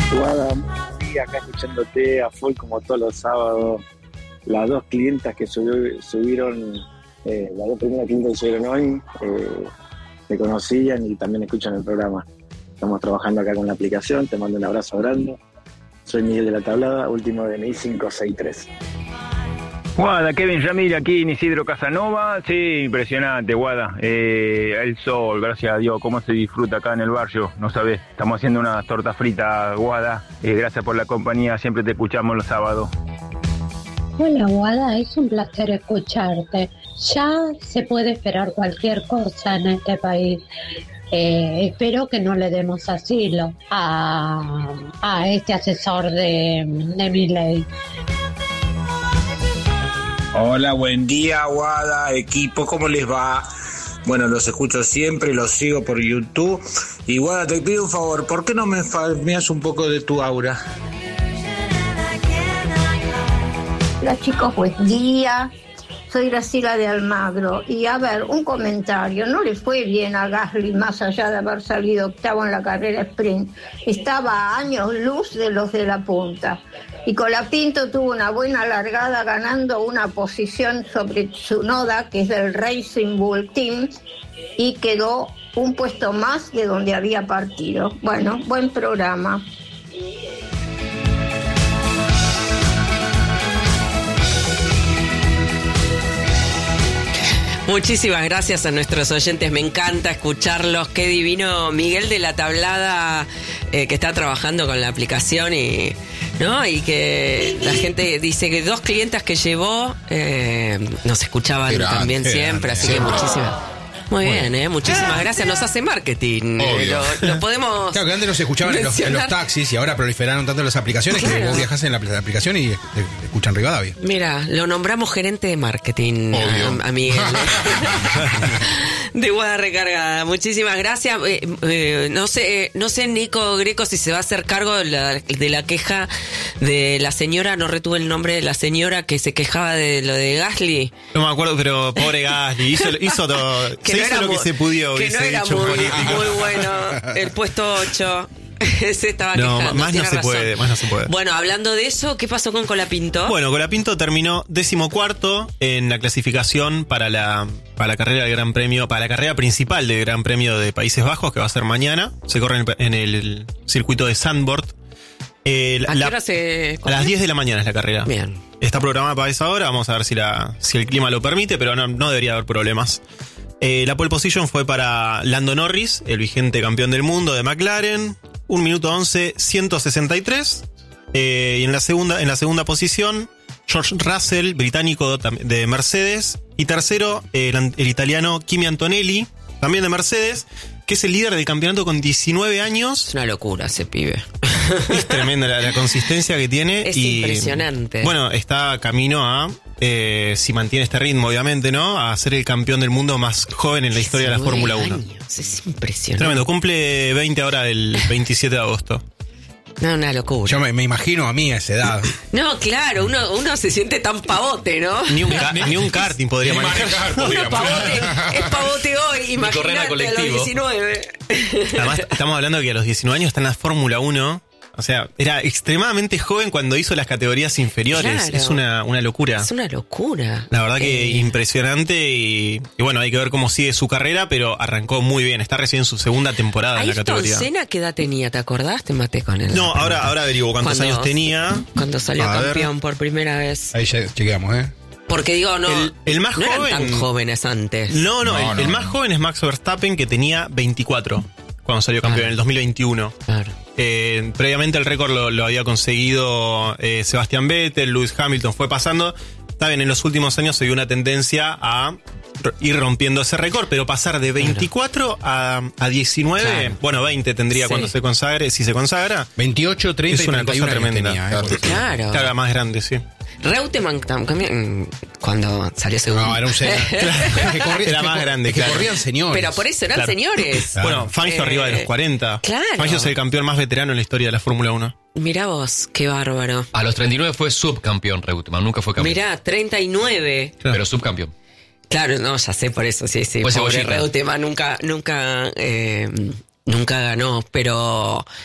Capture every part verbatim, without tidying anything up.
Guada, muy acá escuchándote a full como todos los sábados. Las dos clientas que subió, subieron, eh, las dos primeras clientas que subieron hoy, eh, me conocían y también escuchan el programa. Estamos trabajando acá con la aplicación, te mando un abrazo grande. Soy Miguel de la Tablada, último D N I cinco seis tres. Guada, Kevin Ramírez aquí en Isidro Casanova. Sí, impresionante, Guada. Eh, el sol, gracias a Dios, cómo se disfruta acá en el barrio. No sabés, estamos haciendo unas tortas fritas, Guada. Eh, gracias por la compañía, siempre te escuchamos los sábados. Hola, Guada, es un placer escucharte. Ya se puede esperar cualquier cosa en este país. Eh, espero que no le demos asilo a, a este asesor de, de Milei. Hola, buen día, Guada, equipo, ¿cómo les va? Bueno, los escucho siempre, los sigo por YouTube. Y Guada, te pido un favor, ¿por qué no me farmeas un poco de tu aura? Hola chicos, buen día. Soy Graciela de Almagro. Y a ver, un comentario. No le fue bien a Gasly más allá de haber salido octavo en la carrera sprint. Estaba a años luz de los de la punta. Y Colapinto tuvo una buena largada ganando una posición sobre Tsunoda, que es del Racing Bull Team, y quedó un puesto más de donde había partido. Bueno, buen programa. Muchísimas gracias a nuestros oyentes, me encanta escucharlos, qué divino Miguel de la Tablada, eh, que está trabajando con la aplicación y no y que la gente dice que dos clientas que llevó eh, nos escuchaban grande, también siempre, así que muchísimas. Muy bueno. bien, ¿eh? Muchísimas gracias. Nos hace marketing. Obvio. Lo, lo podemos. Claro, que antes nos escuchaban en los, en los taxis y ahora proliferaron tanto las aplicaciones claro. que vos viajás en la, la aplicación y eh, escuchan Rivadavia. Mira, lo nombramos gerente de marketing a, a Miguel. De Guada Recargada. Muchísimas gracias. Eh, eh, no sé, no sé, Nico Greco, si se va a hacer cargo de la, de la queja de la señora, no retuve el nombre de la señora que se quejaba de lo de Gasly. No me acuerdo, pero pobre Gasly. Hizo, hizo todo. Que se no hizo lo muy, que se pudió. Que no era muy, muy bueno. El puesto ocho. Se estaba no, quejando. Más no se razón. puede, más no se puede. Bueno, hablando de eso, ¿qué pasó con Colapinto? Bueno, Colapinto terminó decimocuarto en la clasificación para la, para la carrera del Gran Premio, para la carrera principal del Gran Premio de Países Bajos, que va a ser mañana. Se corre en el, en el circuito de Zandvoort. Eh, ¿A la, qué hora se A las diez de la mañana es la carrera. Bien. Está programada para esa hora, vamos a ver si, la, si el clima lo permite, pero no, no debería haber problemas. Eh, la pole position fue para Lando Norris, el vigente campeón del mundo de McLaren, un minuto once, ciento sesenta y tres. Eh, y en la segunda, en la segunda posición, George Russell, británico de Mercedes. Y tercero, el, el italiano Kimi Antonelli, también de Mercedes, que es el líder del campeonato con diecinueve años. Es una locura ese pibe. Es tremenda la, la consistencia que tiene. Es y, impresionante. Bueno, está camino a, eh, si mantiene este ritmo, obviamente, ¿no? A ser el campeón del mundo más joven en la historia de la Fórmula uno. Es impresionante. Tremendo, cumple veinte ahora el veintisiete de agosto. No, una locura. Yo me, me imagino a mí a esa edad. No, claro, uno, uno se siente tan pavote, ¿no? Ni un, ca- ni un karting podría ni manejar. manejar Uno pavote, es pavote hoy, imagínate a los diecinueve. Además, estamos hablando de que a los diecinueve años está en la Fórmula uno. O sea, era extremadamente joven cuando hizo las categorías inferiores. Claro. Es una, una locura. Es una locura. La verdad que eh. impresionante y, y bueno, hay que ver cómo sigue su carrera, pero arrancó muy bien. Está recién en su segunda temporada en la categoría. ¿Ayrton Senna qué edad tenía? ¿Te acordás? Te maté con él. No, ahora, ahora averiguo cuántos cuando, años tenía. Cuando salió A campeón ver. por primera vez. Ahí ya chequeamos, ¿eh? Porque digo, no, el, el más no joven, eran tan jóvenes antes. No, no, no, el, no, el más no. joven es Max Verstappen, que tenía veinticuatro cuando salió campeón, Claro. en el dos mil veintiuno. Claro. Eh, previamente el récord lo, lo había conseguido eh, Sebastian Vettel, Lewis Hamilton, fue pasando. Está bien, en los últimos años se dio una tendencia a r- ir rompiendo ese récord, pero pasar de veinticuatro a, a diecinueve, Claro. bueno, veinte tendría Sí. cuando se consagre, si se consagra. veintiocho, treinta Es y una treinta y uno cosa años tremenda. tenía, ¿eh? Porque- Claro. Claro, más grande, sí. Reutemann también, cuando salió segundo. No, era un señor. que corría, Era que más cor- grande, que claro. corrían señores. Pero por eso eran Claro. señores. Claro. Bueno, Fangio Eh, arriba de los cuarenta. claro. Fangio es el campeón más veterano en la historia de la Fórmula uno. Mirá vos, qué bárbaro. A los treinta y nueve fue subcampeón Reutemann, nunca fue campeón. Mirá, treinta y nueve. Pero subcampeón. Claro, no, ya sé por eso, sí, sí. Pues Pobre Cebollita. Reutemann nunca, nunca, eh, nunca ganó, pero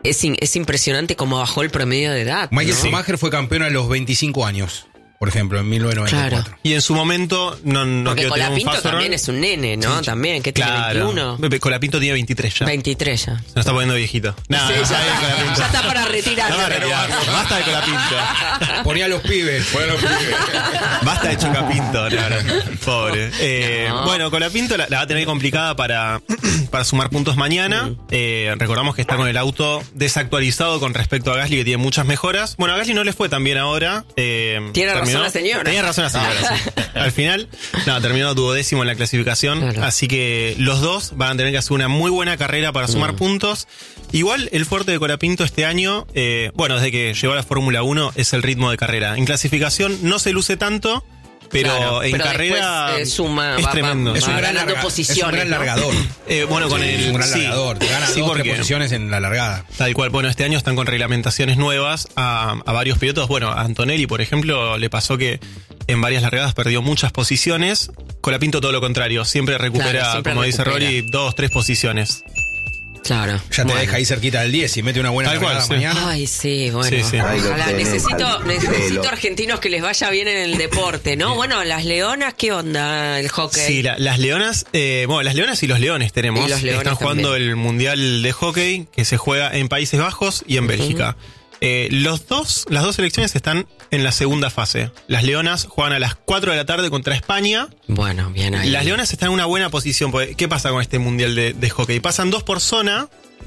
es, in, es impresionante cómo bajó el promedio de edad. Michael ¿no? Schumacher fue campeón a los veinticinco años, por ejemplo, en mil novecientos noventa y cuatro. Claro. Y en su momento, no, no Porque quiero tener un Colapinto falso también error. es un nene, ¿no? Sí. También, que tiene Claro. veintiuno. Pepe, Colapinto tiene veintitrés ya. veintitrés ya. Se nos está poniendo viejito. No, Sí, no, ya, está bien, está, Colapinto. ya está para retirarse. No, retirarse. Basta de Colapinto. Ponía a los pibes. Ponía a los pibes. Basta de Chocapinto. No, no. Pobre. Eh, No. Bueno, Colapinto la, la va a tener complicada para, para sumar puntos mañana. Mm. Eh, recordamos que está con el auto desactualizado con respecto a Gasly, que tiene muchas mejoras. Bueno, a Gasly no le fue tan bien ahora. Eh, Tiene razón terminó- la señora. Tenía razón la señora, sí. Al final, no, terminó duodécimo en la clasificación. Claro. Así que los dos van a tener que hacer una muy buena carrera para sumar Mm. puntos. Igual el fuerte de Colapinto este año, eh, bueno, desde que llegó a la Fórmula uno, es el ritmo de carrera. En clasificación no se luce tanto, pero Claro, en pero carrera después, eh, suma, es va- va- tremendo. va Es un gran, ganando larga- posiciones, es un gran ¿no? largador. Eh, bueno, con Sí, el es un gran sí. largador. Te gana Sí, dos, porque- tres posiciones en la largada. Tal cual. Bueno, este año están con reglamentaciones nuevas a, a varios pilotos. Bueno, a Antonelli, por ejemplo, le pasó que en varias largadas perdió muchas posiciones. Colapinto todo lo contrario. Siempre recupera, Claro, siempre como dice recupera. Rory, dos, tres posiciones. Claro. Ya te Bueno. deja ahí cerquita del diez y mete una buena Tal cual, largada sí. mañana. Ay, sí, bueno. Sí, sí. Ahí lo Ojalá. tenés, Necesito, al necesito pelo. argentinos que les vaya bien en el deporte, ¿no? Bueno, las leonas, ¿qué onda el hockey? Sí, la- las leonas, eh, bueno, las leonas y los leones tenemos. Y los leones Están jugando también. el Mundial de Hockey que se juega en Países Bajos y en Bélgica. Eh, los dos, las dos selecciones están en la segunda fase. Las leonas juegan a las cuatro de la tarde contra España. Bueno, bien ahí. Las leonas están en una buena posición. Porque, ¿qué pasa con este Mundial de, de Hockey? Pasan dos por zona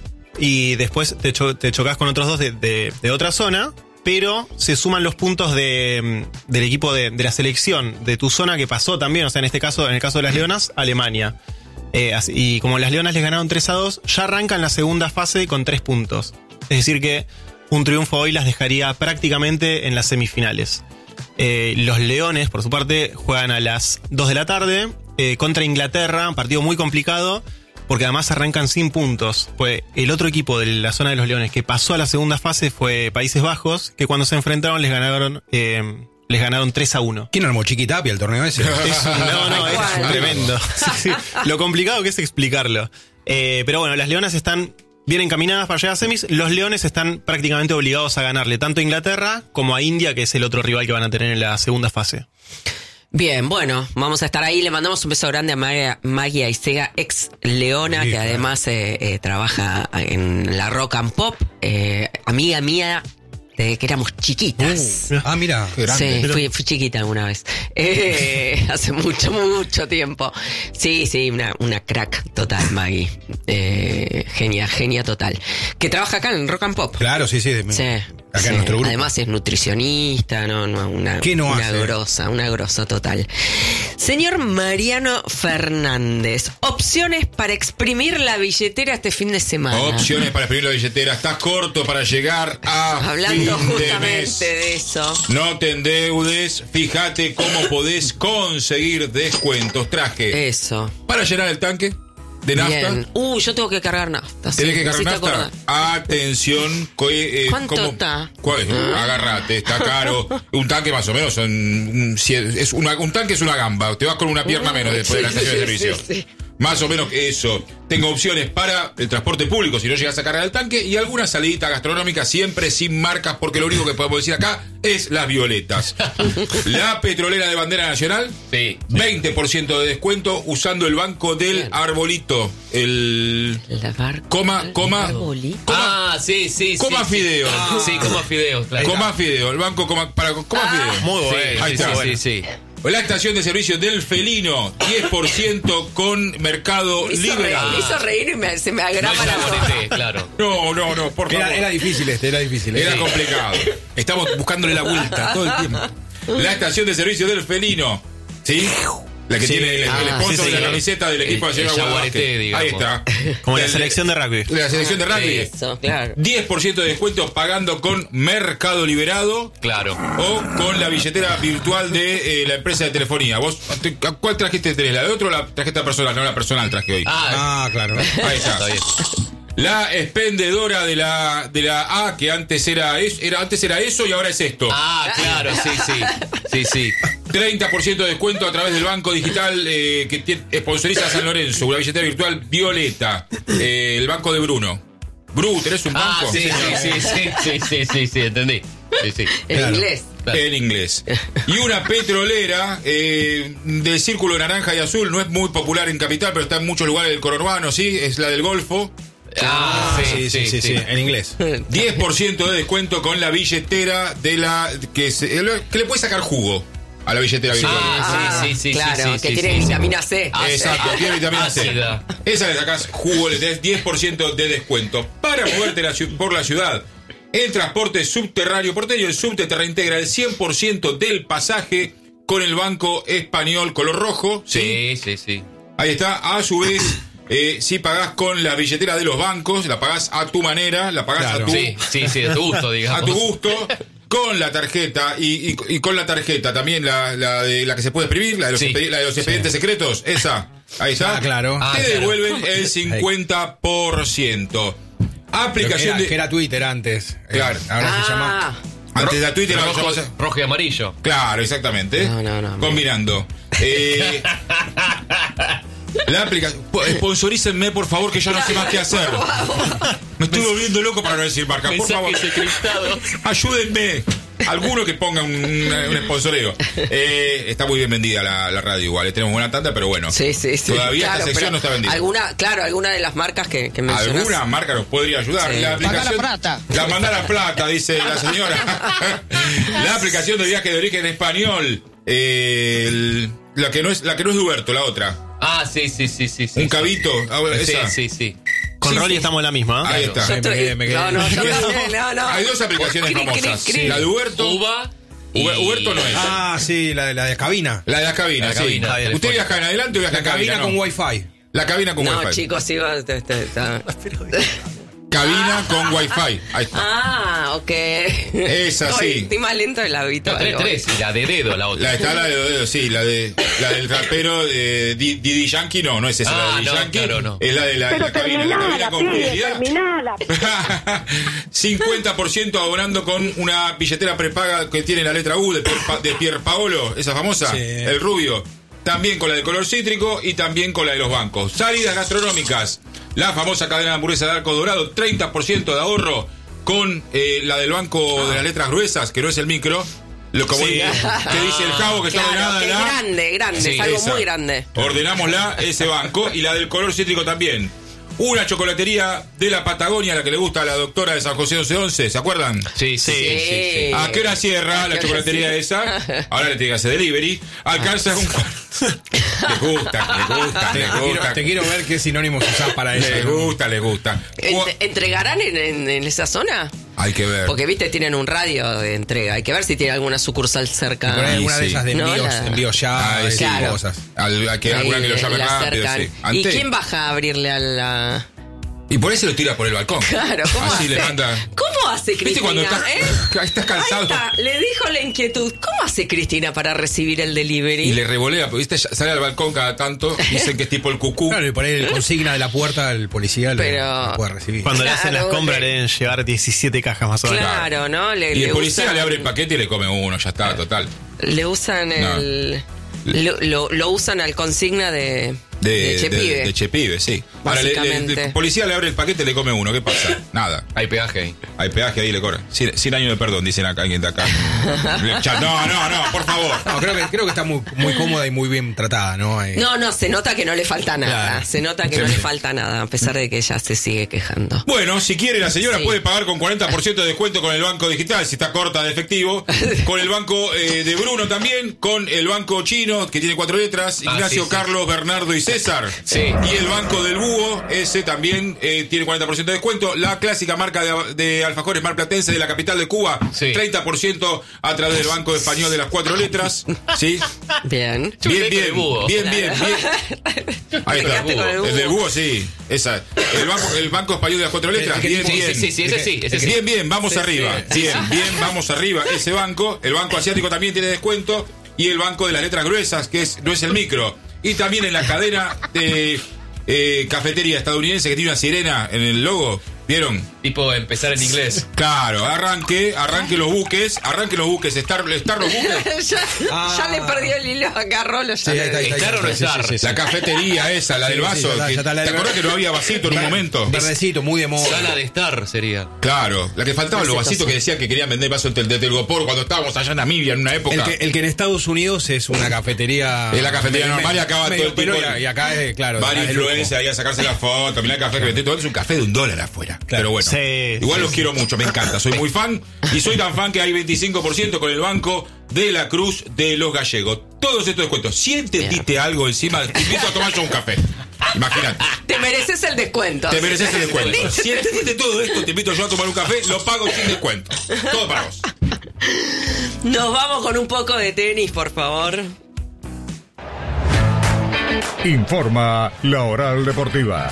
y después te, cho- te chocas con otros dos de, de- de otra zona, pero se suman los puntos de, mm, del equipo de, de la selección de tu zona que pasó también. O sea, en este caso, en el caso de las leonas, Alemania. Eh, así- y como las leonas les ganaron tres a dos, ya arrancan la segunda fase con tres puntos. Es decir que un triunfo hoy las dejaría prácticamente en las semifinales. Eh, los leones, por su parte, juegan a las dos de la tarde eh, contra Inglaterra, un partido muy complicado, porque además arrancan sin puntos. Pues el otro equipo de la zona de los leones que pasó a la segunda fase fue Países Bajos, que cuando se enfrentaron les ganaron eh, les ganaron tres a uno. ¿Quién armó Chiquitapia el torneo ese? Es un- no, no, es ¿Cuál? tremendo. Sí, sí. Lo complicado que es explicarlo. Eh, pero bueno, las leonas están bien encaminadas para llegar a semis. Los leones están prácticamente obligados a ganarle tanto a Inglaterra como a India, que es el otro rival que van a tener en la segunda fase. Bien, bueno, vamos a estar ahí. Le mandamos un beso grande a Magia, Magia Isega, ex leona, Sí, que claro. además eh, eh, trabaja en la Rock and Pop. Eh, amiga mía desde que éramos chiquitas. Ah, mira. Sí, fui, fui chiquita una vez. Eh, hace mucho, mucho tiempo. Sí, sí, una, una crack total, Maggie. Eh, genia, genia total. Que trabaja acá en Rock and Pop. Claro, sí, sí. de- Sí, Acá sí. en nuestro grupo. Además es nutricionista, no, no, una, ¿Qué no una hace? grosa, una grosa total. Señor Mariano Fernández, opciones para exprimir la billetera este fin de semana. Opciones para exprimir la billetera. Estás corto para llegar a Hablando fin de mes. justamente de eso. No te endeudes. Fíjate cómo podés conseguir descuentos. Traje Eso. para llenar el tanque de nafta. Bien. Uh, yo tengo que cargar nafta. sí, Tenés que me cargar hiciste nafta. acordar. Atención. co- eh, ¿Cuánto ¿cómo- está? ¿Cuál es? Agárrate, está caro. Un tanque más o menos son. un cien- Es una, un tanque es una gamba. Te vas con una pierna menos después de la Sí, estación de sí, servicio. sí, sí. Más o menos que eso. Tengo opciones para el transporte público si no llegas a cargar el tanque y alguna salidita gastronómica siempre sin marcas porque lo único que podemos decir acá es las violetas. La petrolera de bandera nacional, Sí. veinte por ciento de descuento usando el banco del Bien. arbolito. El La barca. coma, coma, Arbolito. Ah, sí, sí, sí. Coma sí. fideo. Sí, coma fideos, claro. coma fideo. El banco coma, para coma Ah. fideo. Muy Sí, bueno. Ahí sí, está. sí, sí, sí. La estación de servicio del Felino, diez por ciento con Mercado Me hizo, Libre. reír, me hizo reír y me- se me No agrama es la una voz. bonete, claro. No, no, no, por favor. Era, era difícil este, era difícil. Era Sí. complicado. Estamos buscándole la vuelta todo el tiempo. La estación de servicio del Felino. ¿Sí? La que Sí. tiene el, el Ah, sponsor sí, sí. de la camiseta del equipo El- de el Señora jaguarete, Guadalajara. digamos. Ahí está. Como la Del- selección de rugby. de la selección de rugby. Eso, claro. diez por ciento de descuento pagando con Mercado Liberado Claro. o con la billetera virtual de eh, la empresa de telefonía. ¿Vos te- a cuál trajiste tenés? ¿La de otro o la tarjeta personal? No, la personal traje hoy. Ah, Ah, claro. Ahí está. está bien. La expendedora de la de la A, que antes era, es- era antes era eso y ahora es esto. Ah, claro, sí, sí. Sí, sí. treinta por ciento de descuento a través del banco digital eh, que tie- sponsoriza a San Lorenzo, una billetera virtual Violeta, eh, el banco de Bruno. Bru, ¿tenés un banco? Ah, sí, sí, sí, sí, sí, sí, sí, sí, entendí. Sí, sí. En Claro. inglés. En inglés. Y una petrolera eh, del círculo naranja y azul, no es muy popular en Capital, pero está en muchos lugares del conurbano, ¿sí? Es la del Golfo. Ah, sí, sí, sí, sí, en inglés. diez por ciento de descuento con la billetera de la... que, se- que le puede sacar jugo a la billetera virtual. Ah, sí, sí, sí, claro, sí, sí, que sí, tiene sí, sí. vitamina C. Exacto, tiene vitamina C. Ácida. Esa le sacás jugo, le tenés diez por ciento de descuento. Para moverte la ciu- por la ciudad, el transporte subterráneo porteño, el subte te reintegra el cien por ciento del pasaje con el Banco Español color rojo. Sí, sí, sí. Ahí está. A su vez, eh, si pagás con la billetera de los bancos, la pagás a tu manera, la pagás Claro. a tu... Sí, sí, sí, de tu gusto, digamos. A tu gusto, con la tarjeta y, y- y con la tarjeta también la, la de la que se puede exprimir, la de los, Sí. expedi- la de los expedientes secretos, esa, ahí está. Ah, claro. Ah, Te claro. devuelven el cincuenta por ciento. Lo que Aplicación era, de... que era Twitter antes. Eh, Claro. ahora Ah, se llama. Antes de la Twitter, ahora rojo, se llama- rojo y amarillo. Claro, exactamente. No, no, no, Combinando. Eh, la aplicación... Sponsorícenme, por favor, que yo no sé más qué hacer. Me estoy volviendo loco para no decir marca. Por favor, Mensajes encriptados. ayúdenme. Alguno que ponga un, un, un sponsoreo. Eh, está muy bien vendida la, la radio igual. eh, Tenemos buena tanda, pero bueno. Sí, sí, sí. Todavía Claro, esta sección pero no está vendida. Alguna, claro, alguna de las marcas que, que mencionas. Alguna marca nos podría ayudar. Sí. La aplicación, Paga la plata. La mandá la plata, dice la señora. La aplicación de viaje de origen español. eh, el- la que no es la que no es de Huberto, la otra. Ah, sí, sí, sí, sí. sí Un sí. cabito. Ah, bueno, Sí, esa. sí, sí. Con Sí, Rolly sí. estamos en la misma. ¿eh? Ahí está. Yo estoy- me quedé, me quedé. No, no, yo también, no, no. Hay dos aplicaciones Cri, cri, famosas. cri. La de Huberto. Uva. y- Hube- Huberto no es. Ah, sí, la de la de cabina. La de la cabina, La sí. cabina, ¿Usted telefónica. viaja en adelante o viaja La en cabina cabina? con no? wifi. La cabina con No, wifi. chicos, sigo. este, este, está- Cabina con wifi. Ahí está. Ah, ok. Esa, Estoy- sí. Estoy más lento de la No, habitual. tres, tres. Y la de dedo, la otra. La está la de los dedos, sí, la de la del rapero eh, Di- Didi Yankee, no, no es esa, Ah, la de Didi no, Yankee. claro, no. Es la de la, la cabina, la cabina con publicidad. cincuenta por ciento abonando con una billetera prepaga que tiene la letra U de, Pier Pa- de Pier Paolo, esa famosa, Sí. el rubio. También con la de color cítrico y también con la de los bancos. Salidas gastronómicas. La famosa cadena de hamburguesa de Arco Dorado, treinta por ciento de ahorro con eh, la del banco de las letras gruesas, que no es el micro. Lo que, voy- Sí. que dice el cabo que está Claro, ordenada que en la... grande, grande, Sí, es algo esa. muy grande. Ordenámosla, ese banco, y la del color cítrico también. Una chocolatería de la Patagonia, la que le gusta a la doctora de San José once once, ¿se acuerdan? Sí, sí, sí, sí, sí. ¿A qué hora cierra ¿A la qué hora chocolatería cierra? esa? Ahora le tiene que hacer delivery. Alcanza un cuarto. Le gusta, le gusta, Te, le quiero, gusta. te quiero ver qué sinónimos usás para eso. Le ¿no? gusta, le gusta. Ent- ¿Entregarán en, en- en esa zona? Hay que ver. Porque, viste, tienen un radio de entrega. Hay que ver si tiene alguna sucursal cerca. Por ahí alguna sí. de esas de No, envíos, la- envíos ya, Ah, esas sí. Claro. cosas. Al- hay que Ahí alguna que lo llame la rápido, acercan. sí. ¿Y Ante- quién baja a abrirle a la...? Y por ahí se lo tira por el balcón. Claro, ¿cómo Así hace? le manda. ¿Cómo hace Cristina? ¿Viste cuando estás, eh? estás cansado? Ahí está, le dijo la inquietud. ¿Cómo hace Cristina para recibir el delivery? Y le revolea, porque viste, sale al balcón cada tanto, dicen que es tipo el cucú. Claro, y por ahí el consigna de la puerta el policía le- Pero- lo puede recibir. Cuando le hacen las Claro, compras le- le deben llegar diecisiete cajas más o menos. Claro, ¿no? Le, Y el le policía usan, le abre el paquete y le come uno, ya está, total. Le usan No. el... Lo, lo- lo usan al consigna de... De, de Chepibe. de- de Chepibe, sí. Ahora, le- le- Básicamente. el policía le abre el paquete y le come uno, ¿qué pasa? Nada. Hay peaje ahí. Hay peaje ahí, le cobra. Sin, sin año de perdón, dicen acá, alguien de acá. Le- cha- No, no, no, por favor. No, creo que, creo que está muy, muy cómoda y muy bien tratada, ¿no? Eh, No, no, se nota que no le falta nada. Claro. Se nota que Sí. no le falta nada, a pesar de que ella se sigue quejando. Bueno, si quiere, la señora Sí. puede pagar con cuarenta por ciento de descuento con el banco digital, si está corta de efectivo. Con el banco eh, de Bruno también. Con el banco chino, que tiene cuatro letras. Ah, Ignacio, sí, sí. Carlos, Bernardo y César. Sí. Y el banco del Búho, ese también eh, tiene cuarenta por ciento de descuento. La clásica marca de, de alfajores marplatense de la capital de Cuba, Sí. treinta por ciento a través del banco español de las cuatro letras. ¿Sí? Bien. Yo me Bien, quedé con bien, el búho. bien, bien, bien. Ahí Te está. quedaste con el búho. El del búho, sí. Esa. El banco, el banco español de las cuatro letras. ¿Qué Bien, tipo? bien. Sí, sí, sí, ese sí, ese sí. Bien, bien, vamos Sí, arriba. sí, Bien, bien, vamos arriba. Ese banco, el banco asiático también tiene descuento. Y el banco de las letras gruesas, que es no es el micro. Y también en la cadena de eh, cafetería estadounidense que tiene una sirena en el logo. ¿Vieron? Tipo empezar en inglés. Claro, arranque, arranque los buques, arranque los buques, estar, estar los buques. ya, Ah. ya le perdió el hilo acá, Rolo. Sí, ahí está, ahí está, ¿Estar o no sí, sí, estar? sí, sí. La cafetería esa, la Sí, del sí, vaso. ya está, que- ya está, la ¿Te del- acordás que no había vasito en un momento? Verdecito, muy de moda. Sala de estar sería. Claro, la que faltaban los vasitos que decían que querían vender vasos del de Telgopor cuando estábamos allá en Namibia en una época. El que, el que en Estados Unidos es una cafetería. Es la cafetería me- normal y acá va medio todo el tipo pelo de- Y acá es, claro. Varios es de lujo. influencers ahí a sacarse la foto, mirá el café que vende todo, es un café de un dólar afuera. Pero bueno, Sí, igual sí, los sí. quiero mucho, me encanta, soy muy fan y soy tan fan que hay veinticinco por ciento con el Banco de la Cruz de los Gallegos. Todos estos descuentos. Si entendiste algo encima, te invito a tomar yo un café. Imagínate. Te mereces el descuento. Te mereces el descuento. Si entendiste todo esto, te invito yo a tomar un café, lo pago sin descuento. Todo para vos. Nos vamos con un poco de tenis, por favor. Informa la Oral Deportiva.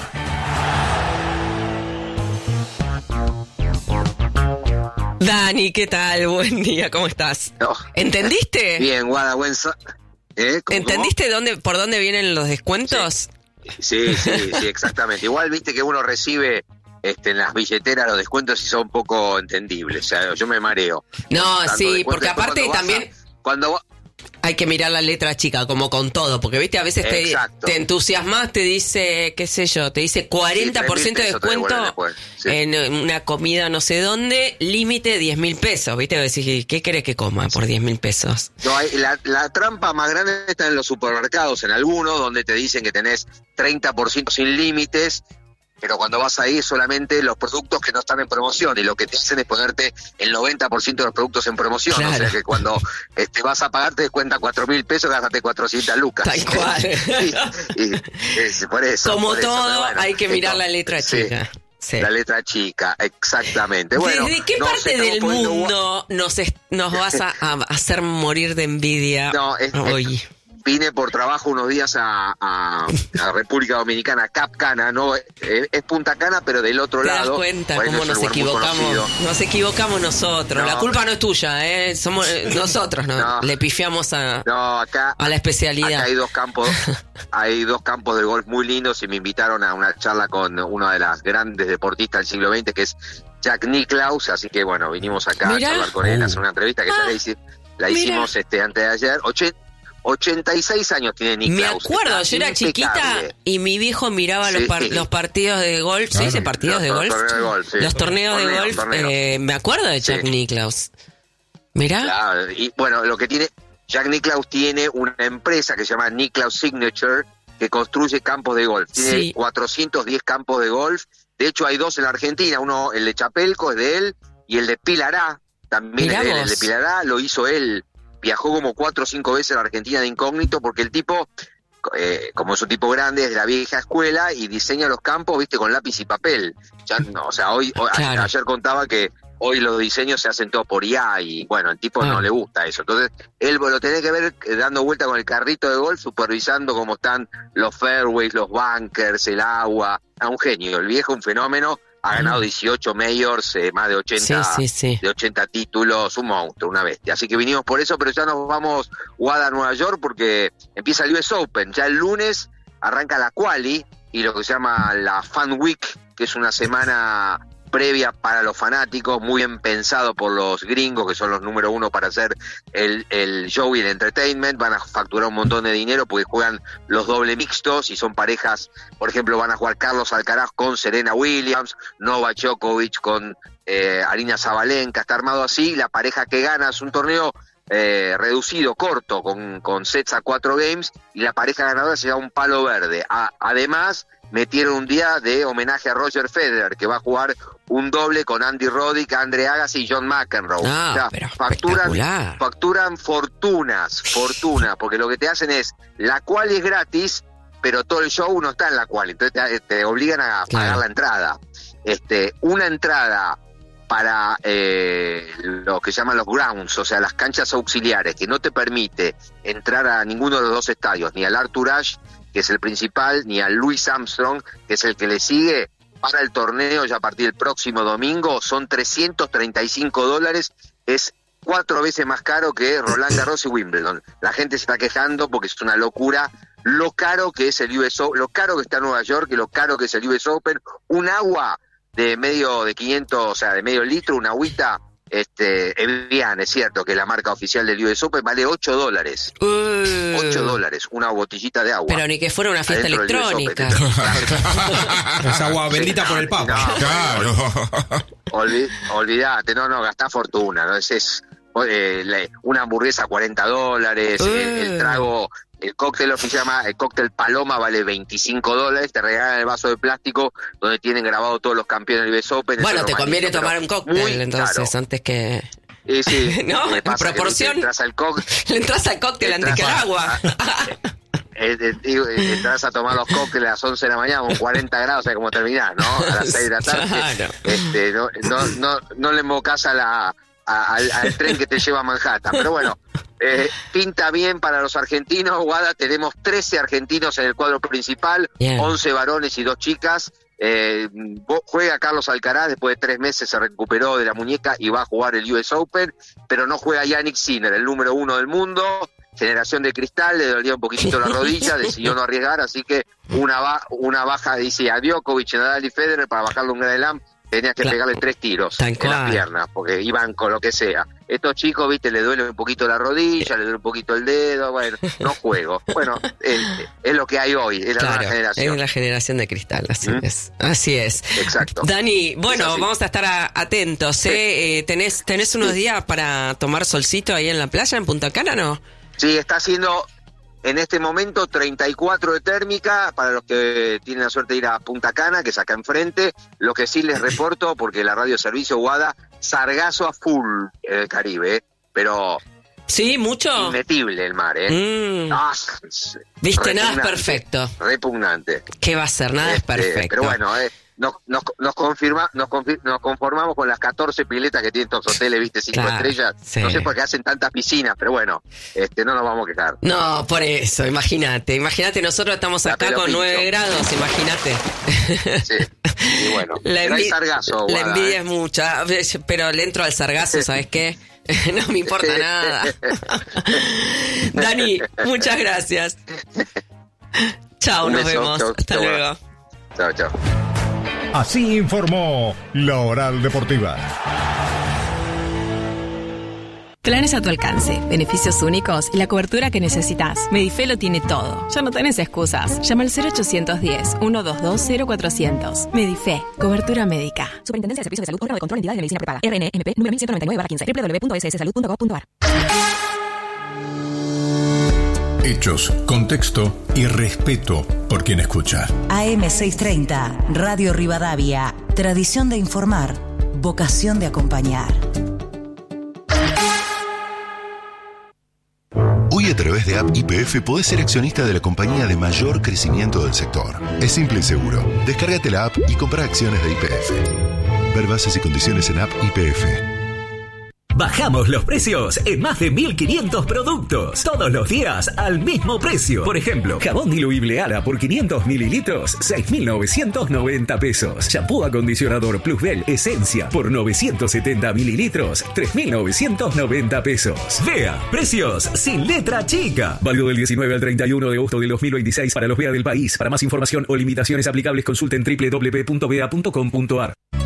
Dani, ¿qué tal? Buen día, ¿cómo estás? No. ¿Entendiste? Bien, Guada, buen... sa- ¿Eh? ¿Cómo, ¿Entendiste dónde, por dónde vienen los descuentos? cómo? Sí, sí, sí, exactamente. Igual viste que uno recibe este, en las billeteras los descuentos y son poco entendibles. O sea, yo me mareo. No, Tanto sí, descuento, porque después aparte cuando vas también a- cuando va- hay que mirar la letra chica, como con todo, porque viste, a veces te, Exacto. te entusiasmas, te dice, qué sé yo, te dice cuarenta por ciento de Sí, tres mil pesos te descuento devuelven después, sí. en una comida no sé dónde, límite diez mil pesos, viste, decís, ¿qué querés que coma por diez mil pesos? No, hay, la, la trampa más grande está en los supermercados, en algunos, donde te dicen que tenés treinta por ciento sin límites, pero cuando vas ahí solamente los productos que no están en promoción, y lo que te hacen es ponerte el noventa por ciento de los productos en promoción. Claro. O sea que cuando este, vas a pagar te descuenta cuatro mil pesos, gástate cuatrocientas lucas. Tal cual. y, y, es por eso. Como por eso, todo, pero bueno, hay que mirar esto- la letra sí, chica. Sí. La letra chica, exactamente. Bueno, ¿Desde qué no, se parte estamos del poniendo gua- mundo nos, es- nos vas a, a hacer morir de envidia No, es- hoy? Vine por trabajo unos días a, a, a República Dominicana, a Cap Cana, ¿no? Es, es Punta Cana, pero del otro ¿Te lado. das cuenta Bueno, cómo es un nos lugar muy equivocamos? conocido. Nos equivocamos nosotros. No, la culpa no es tuya, ¿eh? Somos eh, nosotros, ¿no? No. Le pifiamos a, No, acá, a la especialidad. acá hay dos campos, hay dos campos de golf muy lindos y me invitaron a una charla con una de las grandes deportistas del siglo veinte, que es Jack Nicklaus, así que bueno, vinimos acá Mirá. a hablar con él, a Uh. hacer una entrevista que ya Ah, la, hice- la mira. hicimos este antes de ayer. Ochen- ochenta y seis años tiene Me Nicklaus. acuerdo, está yo era chiquita impecable. y mi viejo miraba los, Sí. par- los partidos de golf. ¿Se Claro. dice partidos Los de golf? torneos de golf, sí. Los torneos de Torneos, golf. torneos. eh, me acuerdo de Jack Sí. Nicklaus. Mirá. Claro, y bueno, lo que tiene, Jack Nicklaus tiene una empresa que se llama Nicklaus Signature, que construye campos de golf. Tiene Sí. cuatrocientos diez campos de golf. De hecho, hay dos en la Argentina. Uno, el de Chapelco, es de él, y el de Pilará, también Mirá es de él. vos. El de Pilará lo hizo él. Viajó como cuatro o cinco veces a la Argentina de incógnito, porque el tipo, eh, como es un tipo grande, es de la vieja escuela y diseña los campos, viste, con lápiz y papel. Ya, no, o sea, hoy, hoy- Claro. ayer contaba que hoy los diseños se hacen todo por I A y bueno, al tipo Ah. no le gusta eso. Entonces, él lo tenés que ver eh, dando vuelta con el carrito de golf, supervisando cómo están los fairways, los bunkers, el agua. A un genio, el viejo, un fenómeno. Ha ganado dieciocho majors, eh, más de ochenta, Sí, sí, sí. de ochenta títulos, un monstruo, una bestia. Así que vinimos por eso, pero ya nos vamos Guada a Nueva York porque empieza el U S Open. Ya el lunes arranca la quali y lo que se llama la Fan Week, que es una semana previa para los fanáticos, muy bien pensado por los gringos, que son los número uno para hacer el, el show y el entertainment. Van a facturar un montón de dinero porque juegan los doble mixtos y son parejas. Por ejemplo, van a jugar Carlos Alcaraz con Serena Williams, Novak Djokovic con eh, Arina Zabalenka. Está armado así. La pareja que gana es un torneo eh, reducido, corto, con, con sets a cuatro games, y la pareja ganadora se llama un palo verde. A, además, metieron un día de homenaje a Roger Federer, que va a jugar un doble con Andy Roddick, Andre Agassi y John McEnroe. Ah, O sea, pero facturan, espectacular. facturan fortunas, fortuna, porque lo que te hacen es, la cual es gratis, pero todo el show no está en la cual, entonces te, te obligan a Claro. pagar la entrada. Este, una entrada para eh, lo que llaman los grounds, o sea, las canchas auxiliares, que no te permite entrar a ninguno de los dos estadios, ni al Arthur Ashe, que es el principal, ni al Louis Armstrong, que es el que le sigue, para el torneo ya a partir del próximo domingo, son trescientos treinta y cinco dólares, es cuatro veces más caro que Roland Garros y Wimbledon. La gente se está quejando porque es una locura lo caro que es el U S Open, lo caro que está Nueva York y lo caro que es el U S Open. Un agua de medio de quinientos, o sea, de medio litro, una agüita, este, Evian, es cierto que la marca oficial del U S Open vale ocho dólares. Uh, ocho dólares, una botellita de agua. Pero ni que fuera una fiesta electrónica. Es agua bendita por el Papa. No, Claro. olvi- olvídate, no, no, gastá fortuna, ¿no? Es, es eh, la- una hamburguesa cuarenta dólares, Uh. el, el trago, el cóctel oficial, llama- el cóctel Paloma vale veinticinco dólares, te regalan el vaso de plástico donde tienen grabado todos los campeones del U S Open. Bueno, eso te es lo más conviene lindo, tomar pero un cóctel, muy entonces, caro. antes que... Y sí, ¿No? ¿qué En pasa? Que proporción. entras al cóctel, Le entras al cóctel antes que al agua. eh, eh, digo, eh, entras a tomar los cócteles a las once de la mañana con cuarenta grados, ¿sabes cómo terminás, no? A las seis de la tarde. Claro. Este, no, no, no, no le embocás a la, a- al, al tren que te lleva a Manhattan. Pero bueno, eh, pinta bien para los argentinos, Guada. Tenemos trece argentinos en el cuadro principal, Bien. once varones y dos chicas. Eh, bo- juega Carlos Alcaraz, después de tres meses se recuperó de la muñeca y va a jugar el U S Open, pero no juega Yannick Sinner, el número uno del mundo, generación de cristal, le dolía un poquitito la rodilla, decidió no arriesgar, así que una, ba- una baja, dice, a Djokovic, Nadal y Federer, para bajarle un Grand Slam, tenías que Claro. pegarle tres tiros Tal en cual. las piernas, porque iban con lo que sea. Estos chicos, viste, le duele un poquito la rodilla, le duele un poquito el dedo, bueno, no juego. Bueno, es, es lo que hay hoy, es la Claro, nueva generación. es la generación de cristal, así ¿Mm? es. Así es. Exacto. Dani, bueno, Es así. vamos a estar a- atentos, ¿eh? Eh, ¿tenés, ¿Tenés unos días para tomar solcito ahí en la playa, en Punta Cana, no? Sí, está haciendo en este momento treinta y cuatro de térmica para los que tienen la suerte de ir a Punta Cana, que es acá enfrente. Lo que sí les reporto, porque la radio servicio Guada, sargazo a full en el Caribe, ¿eh? Pero Sí, mucho. inmetible el mar, ¿eh? Mm. Ah, Viste, nada es repugnante, perfecto. Repugnante. ¿Qué va a ser? Nada es Este, perfecto. Pero bueno, eh, nos, nos, nos, confirma, nos, confir- nos conformamos con las catorce piletas que tienen estos hoteles, viste, cinco Claro, estrellas. sí. No sé por qué hacen tantas piscinas, pero bueno, este, no nos vamos a quejar. No, por eso, imagínate, imagínate, nosotros estamos La acá pelo con pincho. nueve grados, imagínate. Sí, y bueno, La, pero hay envi- sargazo, la Guada, envidia ¿eh? es mucha, pero le entro al sargazo, ¿sabes qué? No me importa nada. Dani, muchas gracias. Chao, Un nos beso, vemos. chau, Hasta chau. luego. Chao, chao. Así informó La Oral Deportiva. Planes a tu alcance, beneficios únicos y la cobertura que necesitas. Medife lo tiene todo. Ya no tenés excusas. Llama al cero ochocientos diez, ciento veintidós, cero cuatrocientos. Medife, cobertura médica. Superintendencia de Servicios de Salud, órgano de control de entidades de medicina prepaga. R N M P, número mil ciento noventa y nueve barra quince, doble u doble u doble u punto s s salud punto gov punto a r. Hechos, contexto y respeto por quien escucha. A M seiscientos treinta, Radio Rivadavia. Tradición de informar, vocación de acompañar. Hoy a través de App Y P F podés ser accionista de la compañía de mayor crecimiento del sector. Es simple y seguro. Descárgate la app y compra acciones de Y P F. Ver bases y condiciones en App Y P F. Bajamos los precios en más de mil quinientos productos. Todos los días al mismo precio. Por ejemplo, jabón diluible Ara por quinientos mililitros, seis mil novecientos noventa pesos. Shampoo acondicionador Plusbel Esencia por novecientos setenta mililitros, tres mil novecientos noventa pesos. Vea, precios sin letra chica. Válido del diecinueve al treinta y uno de agosto del dos mil veintiséis para los V E A del país. Para más información o limitaciones aplicables consulten doble u doble u doble u punto v e a punto com punto a r.